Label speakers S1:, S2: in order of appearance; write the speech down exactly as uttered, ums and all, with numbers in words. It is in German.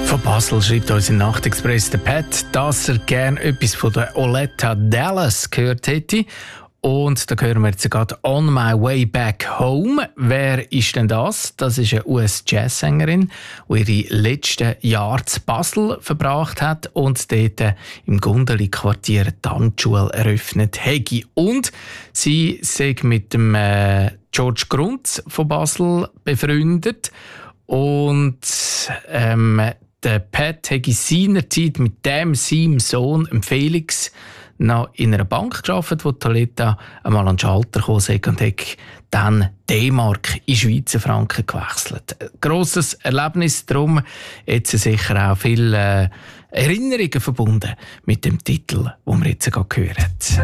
S1: Von Basel schreibt uns in Nachtexpress der Pat, dass er gerne etwas von der Oleta Dallas gehört hätte. Und da hören wir jetzt gerade «On My Way Back Home». Wer ist denn das? Das ist eine U S-Jazzsängerin, die ihre letzten Jahre zu Basel verbracht hat und dort im Gundeli-Quartier die Tanzschule eröffnet hat. Und sie sei mit dem äh, George Grunz von Basel befreundet. Und ähm, der Pat hat in seiner Zeit mit dem seinem Sohn, dem Felix, noch in einer Bank gearbeitet, wo Oleta einmal an den Schalter kam und hat dann D-Mark in Schweizer Franken gewechselt. Ein grosses Erlebnis, darum jetzt sicher auch viele äh, Erinnerungen verbunden mit dem Titel, den wir jetzt gerade hören.